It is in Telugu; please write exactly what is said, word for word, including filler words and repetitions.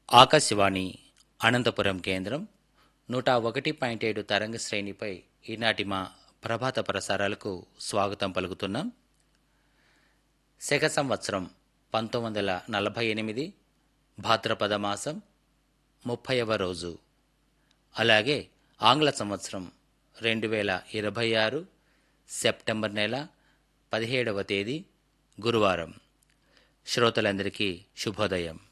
ఆకాశవాణి అనంతపురం కేంద్రం నూట ఒకటి పాయింట్ ఏడు తరంగ శ్రేణిపై ఈనాటి మా ప్రభాత ప్రసారాలకు స్వాగతం పలుకుతున్నాం. శక సంవత్సరం పంతొమ్మిది వందల నలభై ఎనిమిది భాద్రపద మాసం ముప్పైవ రోజు, అలాగే ఆంగ్ల సంవత్సరం రెండు వేల ఇరవై ఆరు సెప్టెంబర్ నెల పదిహేడవ తేదీ గురువారం. శ్రోతలందరికీ శుభోదయం.